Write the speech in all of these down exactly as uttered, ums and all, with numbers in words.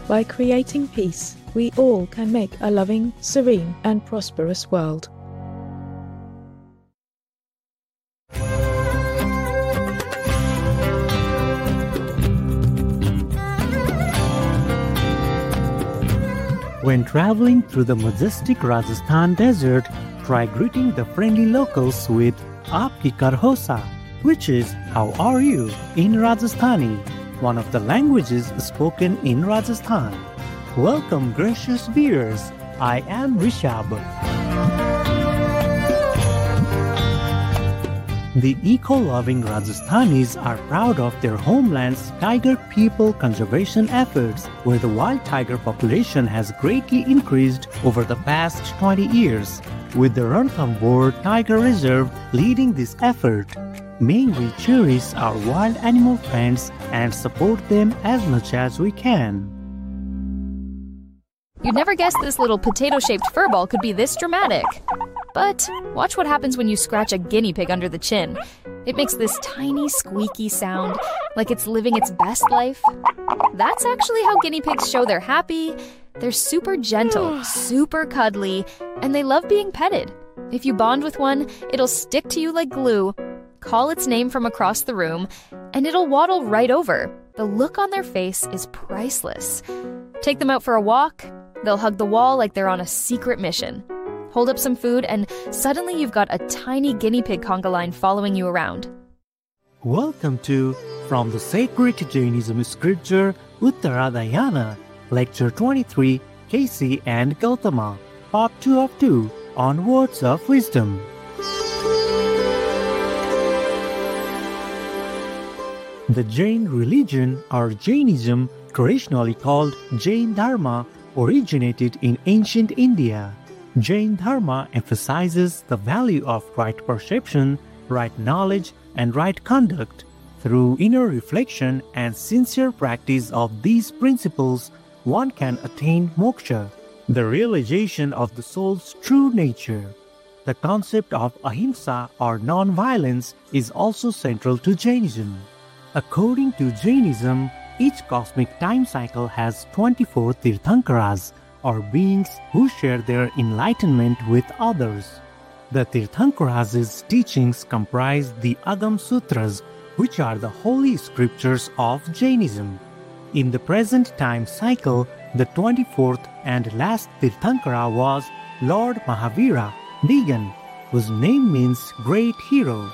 By creating peace, we all can make a loving, serene, and prosperous world. When traveling through the majestic Rajasthan desert, try greeting the friendly locals with Aapki Karhosa, which is "How are you?" in Rajasthani, one of the languages spoken in Rajasthan. Welcome, gracious viewers. I am Rishabh. The eco-loving Rajasthanis are proud of their homeland's tiger people conservation efforts, where the wild tiger population has greatly increased over the past twenty years, with the Ranthambore Tiger Reserve leading this effort. May we cherish our wild animal friends and support them as much as we can. You'd never guess this little potato-shaped furball could be this dramatic. But watch what happens when you scratch a guinea pig under the chin. It makes this tiny squeaky sound, like it's living its best life. That's actually how guinea pigs show they're happy. They're super gentle, super cuddly, and they love being petted. If you bond with one, it'll stick to you like glue. Call its name from across the room, and it'll waddle right over. The look on their face is priceless. Take them out for a walk. They'll hug the wall like they're on a secret mission. Hold up some food, and suddenly you've got a tiny guinea pig conga line following you around. Welcome to From the Sacred Jainism Scripture, Uttaradayana, Lecture twenty-three, Casey and Gautama, Part two of two, on Words of Wisdom. The Jain religion, or Jainism, traditionally called Jain Dharma, originated in ancient India. Jain Dharma emphasizes the value of right perception, right knowledge, and right conduct. Through inner reflection and sincere practice of these principles, one can attain moksha, the realization of the soul's true nature. The concept of ahimsa, or non-violence, is also central to Jainism. According to Jainism, each cosmic time cycle has twenty-four Tirthankaras, or beings who share their enlightenment with others. The Tirthankara's teachings comprise the Agam Sutras, which are the holy scriptures of Jainism. In the present time cycle, the twenty-fourth and last Tirthankara was Lord Mahavira, vegan, whose name means great hero.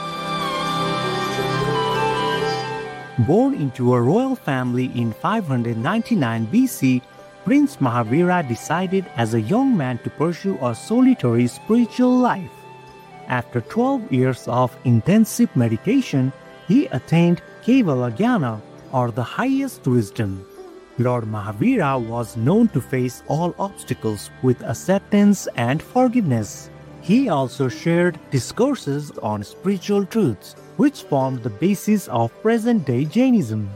Born into a royal family in five hundred ninety-nine B C, Prince Mahavira decided as a young man to pursue a solitary spiritual life. After twelve years of intensive meditation, he attained Kevala Jnana, or the highest wisdom. Lord Mahavira was known to face all obstacles with acceptance and forgiveness. He also shared discourses on spiritual truths, which formed the basis of present-day Jainism.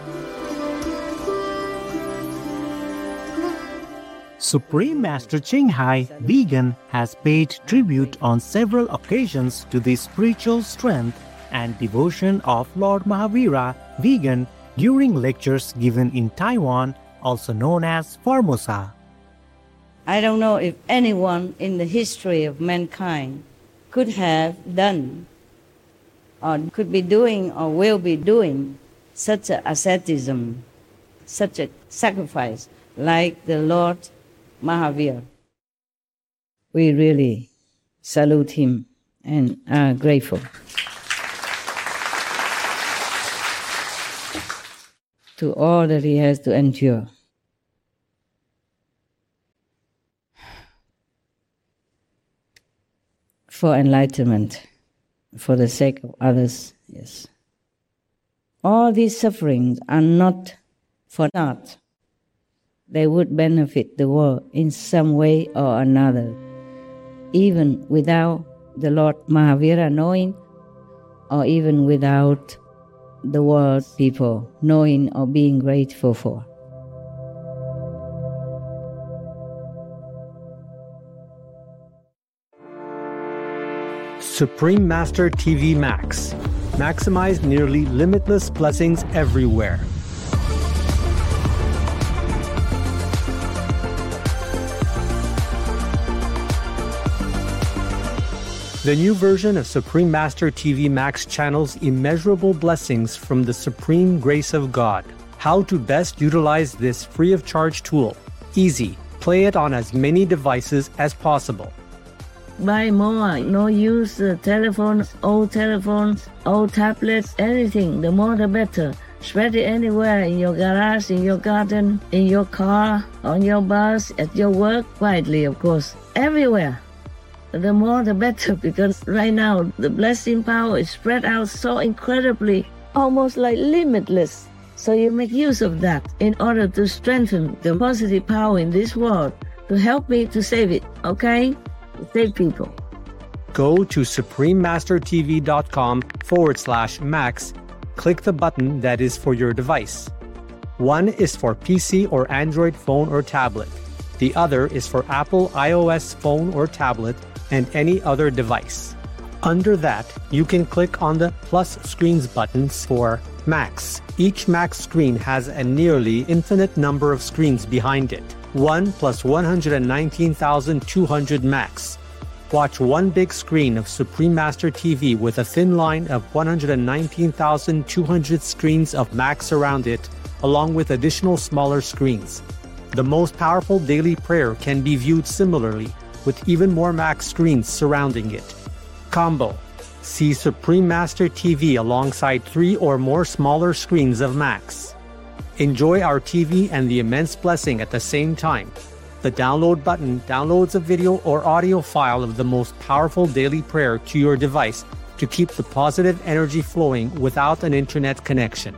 Supreme Master Chenghai, vegan, has paid tribute on several occasions to the spiritual strength and devotion of Lord Mahavira, vegan, during lectures given in Taiwan, also known as Formosa. I don't know if anyone in the history of mankind could have done, or could be doing, or will be doing such a asceticism, such a sacrifice like the Lord Mahavira. We really salute him and are grateful to all that he has to endure. For enlightenment, for the sake of others, yes. All these sufferings are not for naught. They would benefit the world in some way or another, even without the Lord Mahavira knowing, or even without the world people knowing or being grateful for. Supreme Master T V Max. Maximize nearly limitless blessings everywhere. The new version of Supreme Master T V Max channels immeasurable blessings from the supreme grace of God. How to best utilize this free of charge tool? Easy. Play it on as many devices as possible. Buy more, no use uh, telephones, old telephones, old tablets, anything. The more the better. Spread it anywhere, in your garage, in your garden, in your car, on your bus, at your work, quietly of course, everywhere. The more the better, because right now the blessing power is spread out so incredibly, almost like limitless. So you make use of that in order to strengthen the positive power in this world, to help me to save it, okay? To save people. Go to suprememastertv.com forward slash max. Click the button that is for your device. One is for P C or Android phone or tablet. The other is for Apple iOS phone or tablet and any other device. Under that, you can click on the plus screens buttons for Max. Each Max screen has a nearly infinite number of screens behind it. one plus one hundred nineteen thousand two hundred Max. Watch one big screen of Supreme Master T V with a thin line of one hundred nineteen thousand two hundred screens of Max around it, along with additional smaller screens. The most powerful daily prayer can be viewed similarly, with even more Max screens surrounding it. Combo. See Supreme Master T V alongside three or more smaller screens of Max. Enjoy our T V and the immense blessing at the same time. The download button downloads a video or audio file of the most powerful daily prayer to your device to keep the positive energy flowing without an internet connection.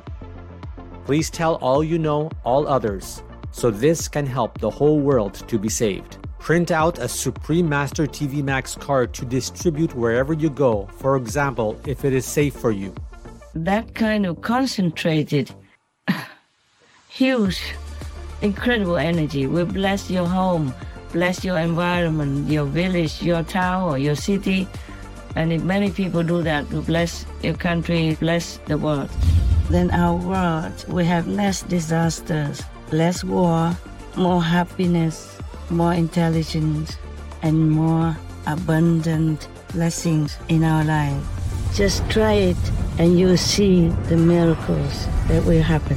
Please tell all you know, all others, so this can help the whole world to be saved. Print out a Supreme Master T V Max card to distribute wherever you go, for example, if it is safe for you. That kind of concentrated, huge, incredible energy will bless your home, bless your environment, your village, your town, or your city. And if many people do that, will bless your country, bless the world. Then our world will have less disasters, less war, more happiness, more intelligence, and more abundant blessings in our life. Just try it and you'll see the miracles that will happen.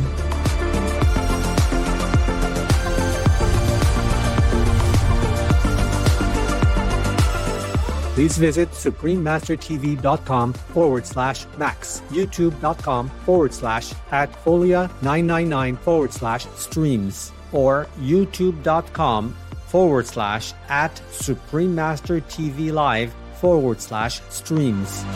Please visit suprememastertv.com forward slash max, youtube.com forward slash at folia999 forward slash streams, or youtube.com forward slash at suprememastertvlive forward slash streams.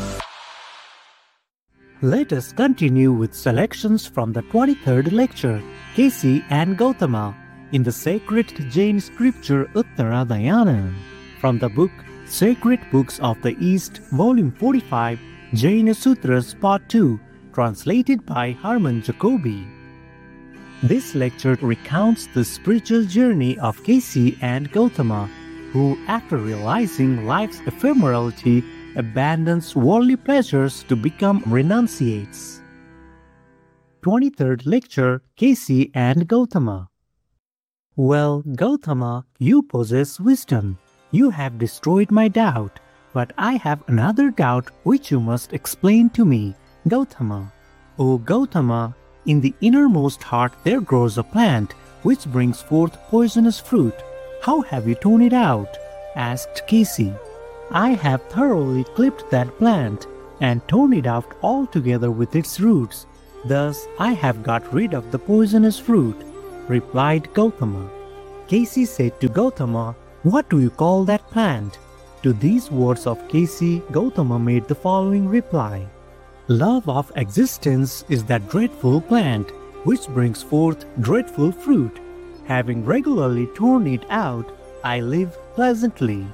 Let us continue with selections from the twenty-third lecture, Kessi and Gautama, in the sacred Jain scripture Uttaradayana, from the book Sacred Books of the East, Volume forty-five, Jaina Sutras Part two, translated by Harman Jacobi. This lecture recounts the spiritual journey of Kessi and Gautama, who, after realizing life's ephemerality, abandons worldly pleasures to become renunciates. twenty-third lecture, Kessi and Gautama. Well, Gautama, you possess wisdom. You have destroyed my doubt, but I have another doubt which you must explain to me, Gautama. O Gautama, in the innermost heart there grows a plant which brings forth poisonous fruit. How have you torn it out? Asked Kessi. I have thoroughly clipped that plant and torn it out altogether with its roots. Thus I have got rid of the poisonous fruit, replied Gautama. Kessi said to Gautama, What do you call that plant? To these words of Kessi, Gautama made the following reply. Love of existence is that dreadful plant which brings forth dreadful fruit. Having regularly torn it out, I live pleasantly.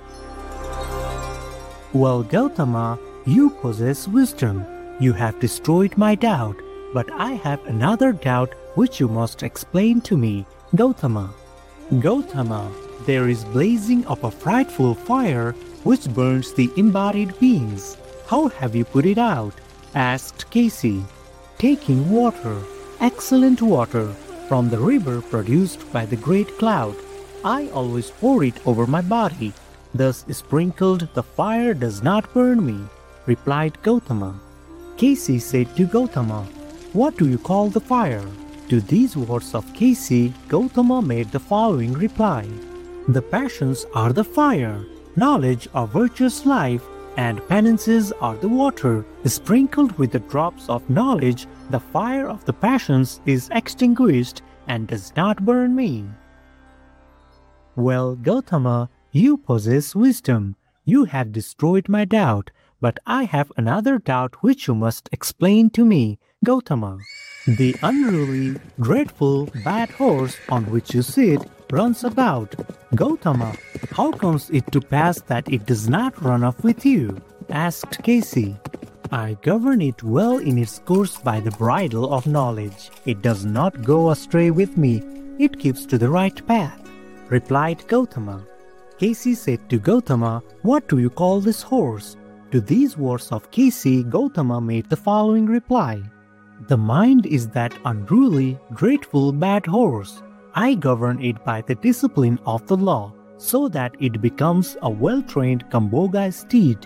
Well, Gautama, you possess wisdom. You have destroyed my doubt, but I have another doubt which you must explain to me, Gautama. Gautama, there is blazing of a frightful fire which burns the embodied beings. How have you put it out? Asked Kessi. Taking water, excellent water, from the river produced by the great cloud. I always pour it over my body. thus sprinkled the fire does not burn me, replied Gautama. Kesi said to Gautama, "What do you call the fire?" To these words of Kesi, Gautama made the following reply: "The passions are the fire, knowledge or virtuous life, and penances are the water. Sprinkled with the drops of knowledge, the fire of the passions is extinguished and does not burn me." Well, Gautama, you possess wisdom. You have destroyed my doubt, but I have another doubt which you must explain to me, Gautama. The unruly, dreadful, bad horse on which you sit runs about. Gautama, how comes it to pass that it does not run off with you? Asked Kesi. I govern it well in its course by the bridle of knowledge. It does not go astray with me. It keeps to the right path, replied Gautama. Kesi said to Gautama, "What do you call this horse?" To these words of Kesi, Gautama made the following reply: "The mind is that unruly, dreadful, bad horse. I govern it by the discipline of the law, so that it becomes a well-trained Kamboga steed."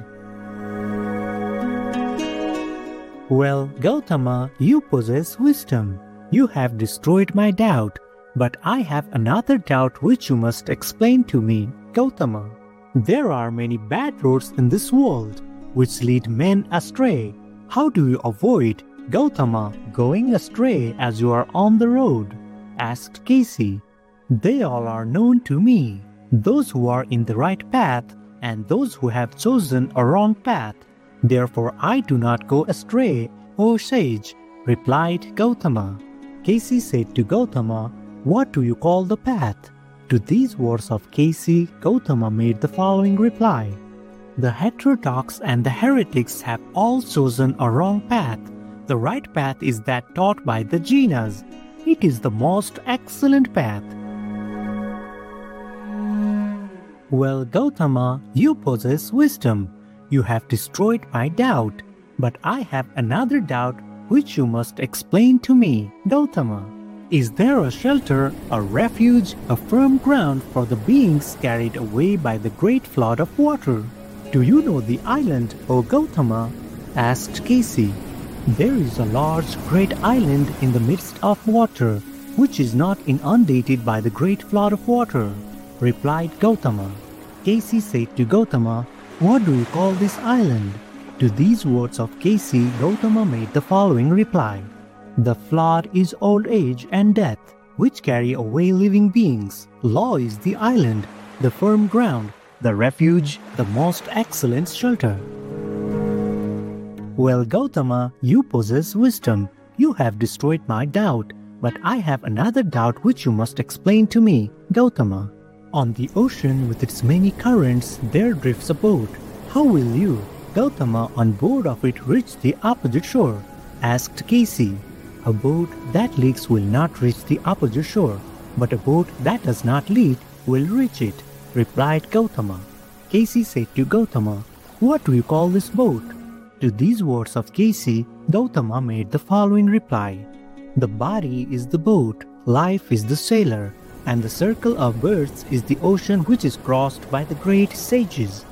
Well, Gautama, you possess wisdom. You have destroyed my doubt, but I have another doubt which you must explain to me, Gautama. There are many bad roads in this world, which lead men astray. How do you avoid, Gautama, going astray as you are on the road? Asked Kesi. They all are known to me, those who are in the right path and those who have chosen a wrong path. Therefore I do not go astray, O sage, replied Gautama. Kesi said to Gautama, "What do you call the path?" To these words of Kesi, Gautama made the following reply: "The heterodox and the heretics have all chosen a wrong path. The right path is that taught by the Jinas. It is the most excellent path." Well, Gautama, you possess wisdom. You have destroyed my doubt, but I have another doubt which you must explain to me, Gautama. Is there a shelter, a refuge, a firm ground for the beings carried away by the great flood of water? Do you know the island, O Gautama? Asked Kesi. There is a large great island in the midst of water, which is not inundated by the great flood of water, replied Gautama. Kesi said to Gautama, "What do you call this island?" To these words of Kesi, Gautama made the following reply: "The flood is old age and death, which carry away living beings. Law is the island, the firm ground, the refuge, the most excellent shelter." Well, Gautama, you possess wisdom. You have destroyed my doubt, but I have another doubt which you must explain to me, Gautama. On the ocean with its many currents, there drifts a boat. How will you, Gautama, on board of it reach the opposite shore? Asked Kesi. A boat that leaks will not reach the opposite shore, but a boat that does not leak will reach it, replied Gautama. Kesi said to Gautama, "What do you call this boat?" To these words of Kesi, Gautama made the following reply: "The body is the boat, life is the sailor, and the circle of births is the ocean which is crossed by the great sages."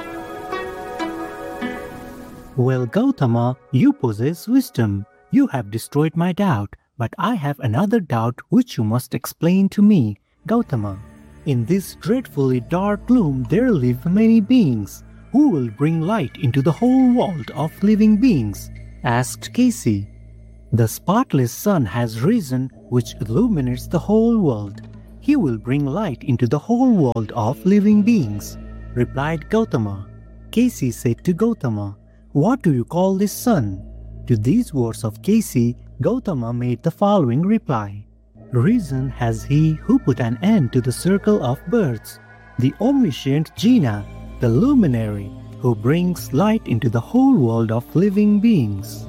Well, Gautama, you possess wisdom. You have destroyed my doubt, but I have another doubt which you must explain to me, Gautama. In this dreadfully dark gloom there live many beings. Who will bring light into the whole world of living beings? Asked Kesi. The spotless sun has risen, which illuminates the whole world. He will bring light into the whole world of living beings, replied Gautama. Kesi said to Gautama, "What do you call this sun?" To these words of Kesi, Gautama made the following reply: "Reason has he who put an end to the circle of births, the omniscient Jina, the luminary, who brings light into the whole world of living beings."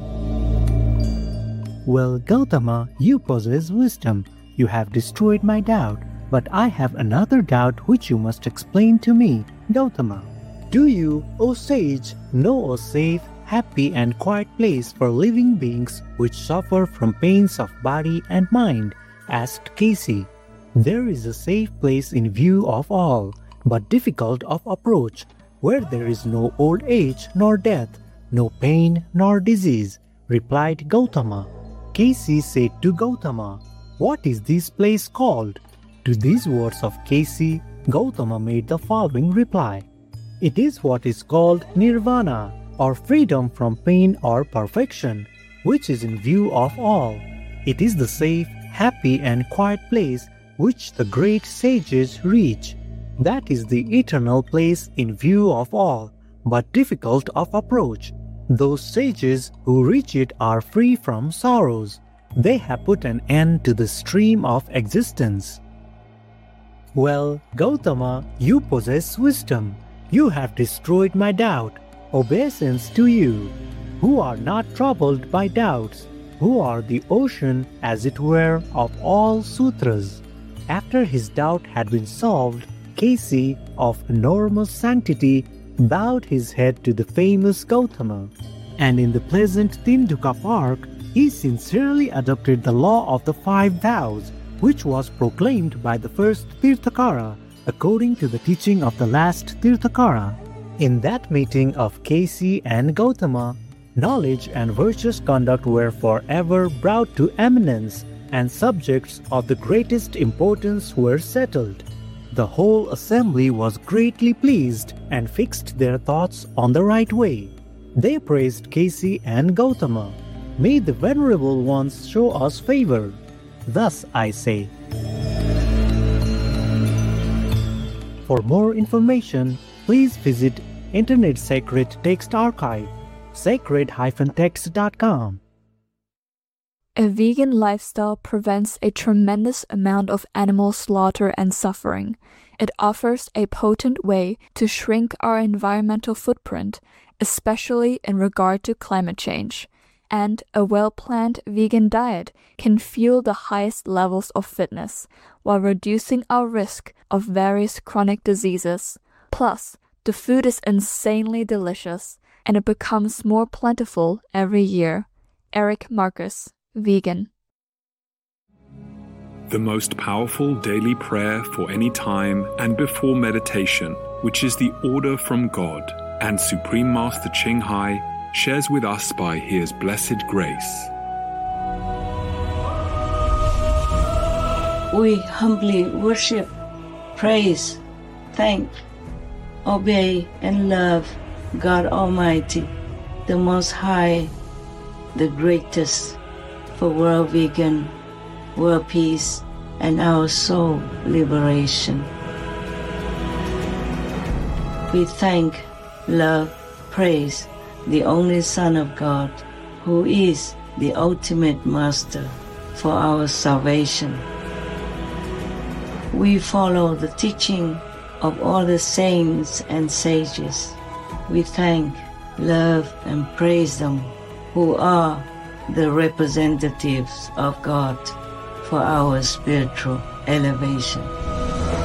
Well, Gautama, you possess wisdom. You have destroyed my doubt, but I have another doubt which you must explain to me, Gautama. Do you, O sage, know a safe, happy and quiet place for living beings which suffer from pains of body and mind? Asked Kesi. There is a safe place in view of all, but difficult of approach, where there is no old age nor death, no pain nor disease, replied Gautama. Kesi said to Gautama, "What is this place called?" To these words of Kesi, Gautama made the following reply. "It is what is called nirvana, or freedom from pain or perfection, which is in view of all. It is the safe, happy and quiet place which the great sages reach. That is the eternal place in view of all, but difficult of approach. Those sages who reach it are free from sorrows. They have put an end to the stream of existence." Well, Gautama, you possess wisdom. You have destroyed my doubt. Obeisance to you, who are not troubled by doubts, who are the ocean, as it were, of all sutras. After his doubt had been solved, Kesi, of enormous sanctity, bowed his head to the famous Gautama, and in the pleasant Tinduka Park, he sincerely adopted the law of the five vows, which was proclaimed by the first Tirthakara, according to the teaching of the last Tirthakara. In that meeting of Kesi and Gautama, knowledge and virtuous conduct were forever brought to eminence, and subjects of the greatest importance were settled. The whole assembly was greatly pleased and fixed their thoughts on the right way. They praised Kesi and Gautama. May the venerable ones show us favor. Thus I say. For more information, please visit Internet Sacred Text Archive, sacred dash text dot com. A vegan lifestyle prevents a tremendous amount of animal slaughter and suffering. It offers a potent way to shrink our environmental footprint, especially in regard to climate change. And a well-planned vegan diet can fuel the highest levels of fitness while reducing our risk of various chronic diseases. Plus, the food is insanely delicious, and it becomes more plentiful every year. Eric Marcus, vegan. The most powerful daily prayer for any time and before meditation, which is the order from God, and Supreme Master Ching Hai shares with us by His blessed grace. We humbly worship, praise, thank, obey, and love God Almighty, the Most High, the greatest, for world vegan, world peace, and our soul liberation. We thank, love, praise the only Son of God, who is the ultimate Master for our salvation. We follow the teaching of all the saints and sages. We thank, love, and praise them, who are the representatives of God for our spiritual elevation.